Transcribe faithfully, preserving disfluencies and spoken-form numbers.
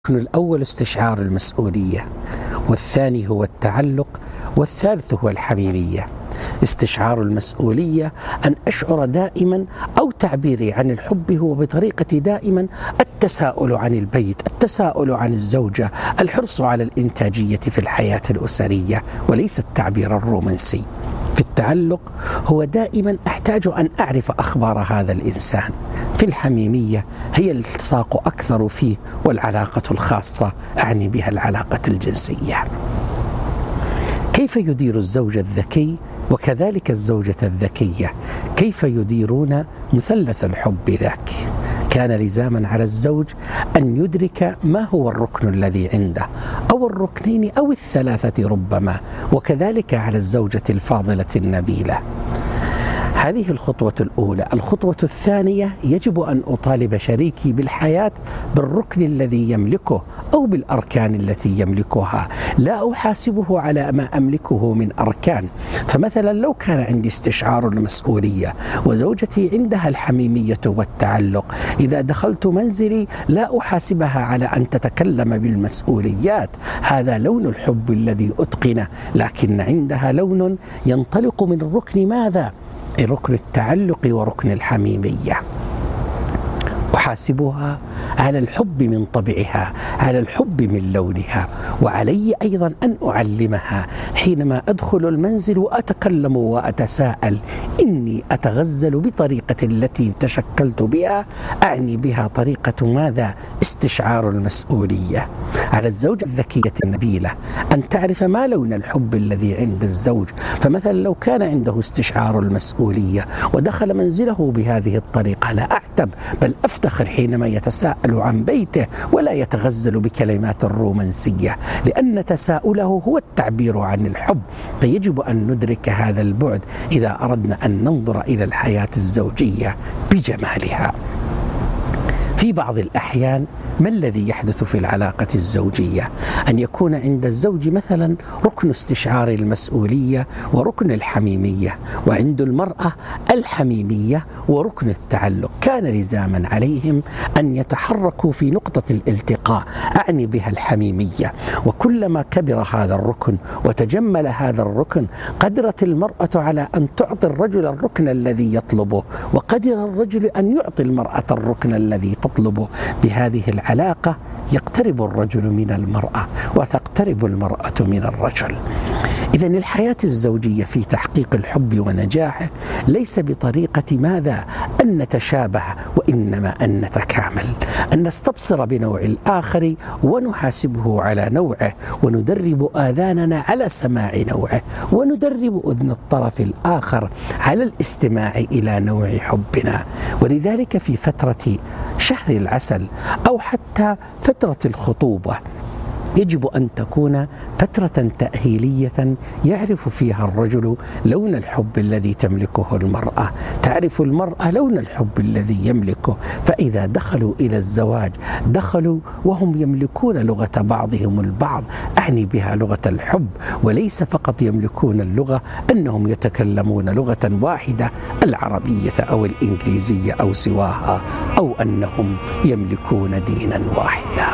الركن الأول استشعار المسؤولية، والثاني هو التعلق، والثالث هو الحميمية. استشعار المسؤولية أن أشعر دائما أو تعبيري عن الحب هو بطريقة دائما التساؤل عن البيت، التساؤل عن الزوجة، الحرص على الإنتاجية في الحياة الأسرية وليس التعبير الرومانسي. في التعلق هو دائما أحتاج أن أعرف أخبار هذا الإنسان. في الحميمية هي الالتصاق أكثر فيه، والعلاقة الخاصة أعني بها العلاقة الجنسية. كيف يدير الزوج الذكي وكذلك الزوجة الذكية؟ كيف يديرون مثلث الحب ذاك؟ كان لزاما على الزوج أن يدرك ما هو الركن الذي عنده، أو الركنين أو الثلاثة ربما، وكذلك على الزوجة الفاضلة النبيلة. هذه الخطوة الأولى. الخطوة الثانية، يجب أن أطالب شريكي بالحياة بالركن الذي يملكه أو بالأركان التي يملكها، لا أحاسبه على ما أملكه من أركان. فمثلا لو كان عندي استشعار المسؤولية وزوجتي عندها الحميمية والتعلق، إذا دخلت منزلي لا أحاسبها على أن تتكلم بالمسؤوليات، هذا لون الحب الذي أتقنه، لكن عندها لون ينطلق من الركن ماذا؟ ركن التعلق وركن الحميمية. أحاسبها على الحب من طبعها، على الحب من لونها، وعلي أيضا أن أعلمها حينما أدخل المنزل وأتكلم وأتساءل إني أتغزل بطريقة التي تشكلت بها، أعني بها طريقة ماذا؟ استشعار المسؤولية. على الزوجة الذكية النبيلة أن تعرف ما لون الحب الذي عند الزوج. فمثلا لو كان عنده استشعار المسؤولية ودخل منزله بهذه الطريقة لا أعتب، بل أفتخر حينما يتساءل عن بيته ولا يتغزل بكلمات الرومانسية، لأن تساؤله هو التعبير عن الحب. فيجب أن ندرك هذا البعد إذا أردنا أن ننظر إلى الحياة الزوجية بجمالها. في بعض الأحيان ما الذي يحدث في العلاقة الزوجية؟ أن يكون عند الزوج مثلا ركن استشعار المسؤولية وركن الحميمية، وعند المرأة الحميمية وركن التعلق. كان لزاما عليهم أن يتحركوا في نقطة الالتقاء، أعني بها الحميمية. وكلما كبر هذا الركن وتجمل هذا الركن، قدرت المرأة على أن تعطي الرجل الركن الذي يطلبه، وقدر الرجل أن يعطي المرأة الركن الذي تطلبه. بهذه العلاقة يقترب الرجل من المرأة وتقترب المرأة من الرجل. إذن الحياة الزوجية في تحقيق الحب ونجاحه ليس بطريقة ماذا؟ أن نتشابه، وإنما أن نتكامل، أن نستبصر بنوع الآخر ونحاسبه على نوعه، وندرب آذاننا على سماع نوعه، وندرب أذن الطرف الآخر على الاستماع إلى نوع حبنا. ولذلك في فترة شهر العسل أو حتى فترة الخطوبة يجب أن تكون فترة تأهيلية يعرف فيها الرجل لون الحب الذي تملكه المرأة، تعرف المرأة لون الحب الذي يملكه. فإذا دخلوا إلى الزواج دخلوا وهم يملكون لغة بعضهم البعض، أعني بها لغة الحب، وليس فقط يملكون اللغة أنهم يتكلمون لغة واحدة، العربية أو الإنجليزية أو سواها، أو أنهم يملكون دينا واحدا.